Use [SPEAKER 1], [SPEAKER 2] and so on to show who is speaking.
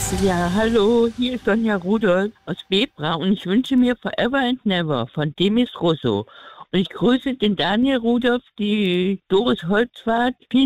[SPEAKER 1] Ja, hallo, hier ist Sonja Rudolph aus Bebra und ich wünsche mir Forever and Never von Demis Russo. Und ich grüße den Daniel Rudolph, die Doris Holzwart. Vielen